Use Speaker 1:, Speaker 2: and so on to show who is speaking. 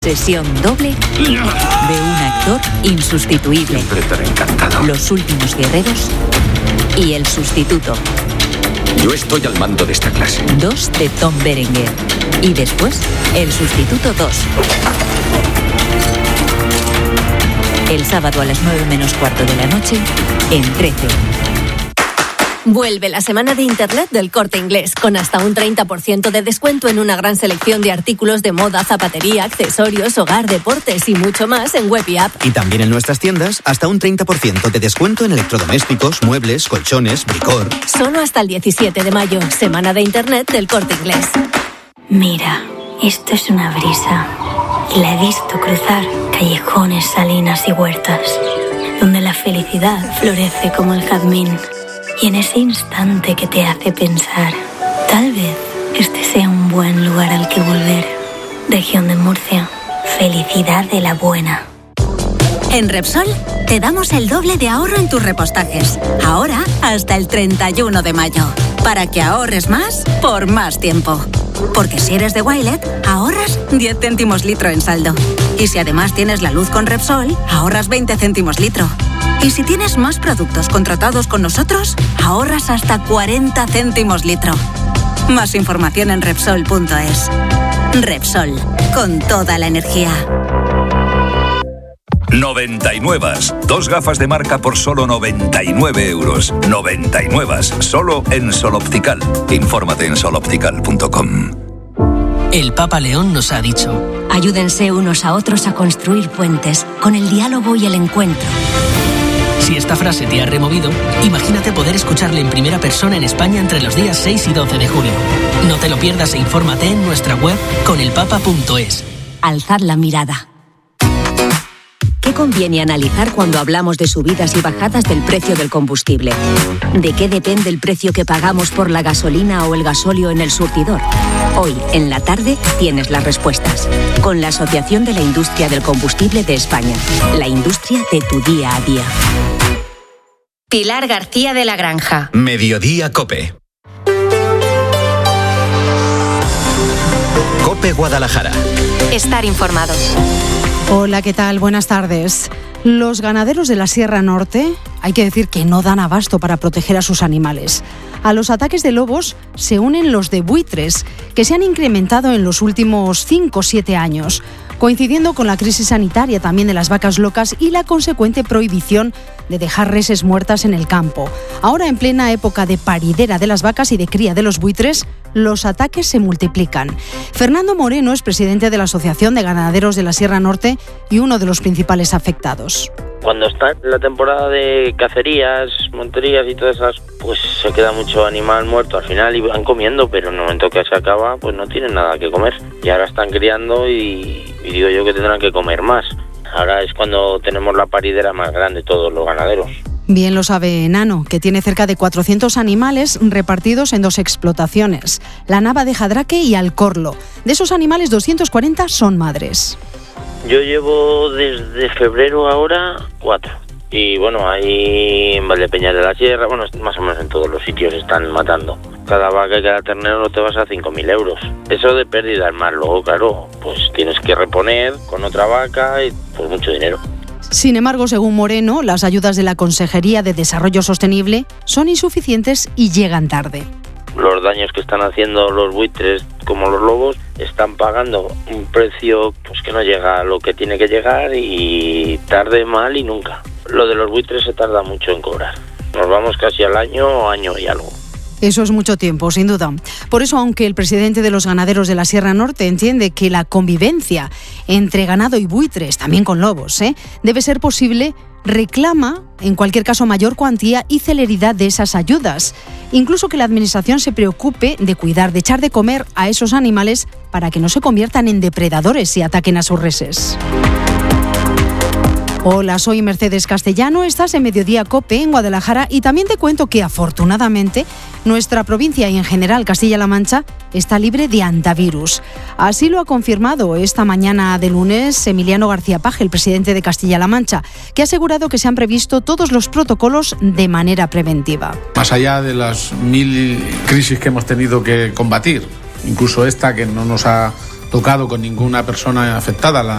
Speaker 1: expresión doble de un actor insustituible.
Speaker 2: Siempre estaré encantado.
Speaker 1: Los últimos guerreros y El sustituto.
Speaker 2: Yo estoy al mando de esta clase.
Speaker 1: 2 de Tom Berenger. Y después, El sustituto 2. El sábado a las 9:15 de la noche, en 13.
Speaker 3: Vuelve la semana de Internet del Corte Inglés, con hasta un 30% de descuento en una gran selección de artículos de moda, zapatería, accesorios, hogar, deportes y mucho más en web y app.
Speaker 4: Y también en nuestras tiendas, hasta un 30% de descuento en electrodomésticos, muebles, colchones, bricor.
Speaker 3: Solo hasta el 17 de mayo, semana de Internet del Corte Inglés.
Speaker 5: Mira, esto es una brisa. Y la he visto cruzar callejones, salinas y huertas, donde la felicidad florece como el jazmín. Y en ese instante que te hace pensar, tal vez este sea un buen lugar al que volver. Región de Murcia, felicidad de la buena.
Speaker 6: En Repsol te damos el doble de ahorro en tus repostajes. Ahora hasta el 31 de mayo. Para que ahorres más por más tiempo. Porque si eres de Wilet, ahorras 10 céntimos litro en saldo. Y si además tienes la luz con Repsol, ahorras 20 céntimos litro. Y si tienes más productos contratados con nosotros, ahorras hasta 40 céntimos litro. Más información en Repsol.es. Repsol, con toda la energía.
Speaker 7: 99. 2 gafas de marca por solo 99 euros. 99. Solo en Sol Optical. Infórmate en soloptical.com.
Speaker 8: El Papa León nos ha dicho:
Speaker 9: ayúdense unos a otros a construir puentes con el diálogo y el encuentro.
Speaker 8: Si esta frase te ha removido, imagínate poder escucharle en primera persona en España entre los días 6 y 12 de julio. No te lo pierdas e infórmate en nuestra web conelpapa.es.
Speaker 9: Alzad la mirada.
Speaker 1: ¿Qué conviene analizar cuando hablamos de subidas y bajadas del precio del combustible? ¿De qué depende el precio que pagamos por la gasolina o el gasóleo en el surtidor? Hoy, en la tarde, tienes las respuestas. Con la Asociación de la Industria del Combustible de España. La industria de tu día a día.
Speaker 10: Pilar García de la Granja.
Speaker 4: Mediodía Cope. Cope Guadalajara.
Speaker 10: Estar informado.
Speaker 11: Hola, ¿qué tal? Buenas tardes. Los ganaderos de la Sierra Norte, hay que decir que no dan abasto para proteger a sus animales. A los ataques de lobos se unen los de buitres, que se han incrementado en los últimos 5 o 7 años, coincidiendo con la crisis sanitaria también de las vacas locas y la consecuente prohibición de dejar reses muertas en el campo. Ahora, en plena época de paridera de las vacas y de cría de los buitres, los ataques se multiplican. Fernando Moreno es presidente de la Asociación de Ganaderos de la Sierra Norte y uno de los principales afectados.
Speaker 12: Cuando está en la temporada de cacerías, monterías y todas esas, pues se queda mucho animal muerto al final y van comiendo, pero en el momento que se acaba, pues no tienen nada que comer. Y ahora están criando y digo yo que tendrán que comer más. Ahora es cuando tenemos la paridera más grande todos los ganaderos.
Speaker 11: Bien lo sabe Nano, que tiene cerca de 400 animales repartidos en 2 explotaciones, la Nava de Jadraque y Alcorlo. De esos animales, 240 son madres.
Speaker 12: Yo llevo desde febrero ahora 4. Y bueno, ahí en Valdepeñas de la Sierra, bueno, más o menos en todos los sitios están matando. Cada vaca y cada ternero te vas a 5.000 euros. Eso de pérdida, más luego, claro, pues tienes que reponer con otra vaca y pues mucho dinero.
Speaker 11: Sin embargo, según Moreno, las ayudas de la Consejería de Desarrollo Sostenible son insuficientes y llegan tarde.
Speaker 12: Los daños que están haciendo los buitres, como los lobos, están pagando un precio pues que no llega a lo que tiene que llegar y tarde, mal y nunca. Lo de los buitres se tarda mucho en cobrar. Nos vamos casi al año y algo.
Speaker 11: Eso es mucho tiempo, sin duda. Por eso, aunque el presidente de los ganaderos de la Sierra Norte entiende que la convivencia entre ganado y buitres, también con lobos, debe ser posible, reclama, en cualquier caso, mayor cuantía y celeridad de esas ayudas. Incluso que la Administración se preocupe de cuidar, de echar de comer a esos animales para que no se conviertan en depredadores y ataquen a sus reses. Hola, soy Mercedes Castellano, estás en Mediodía Cope en Guadalajara y también te cuento que afortunadamente nuestra provincia y en general Castilla-La Mancha está libre de antivirus. Así lo ha confirmado esta mañana de lunes Emiliano García Paje, el presidente de Castilla-La Mancha, que ha asegurado que se han previsto todos los protocolos de manera preventiva.
Speaker 13: Más allá de las 1000 crisis que hemos tenido que combatir, incluso esta que no nos ha tocado con ninguna persona afectada,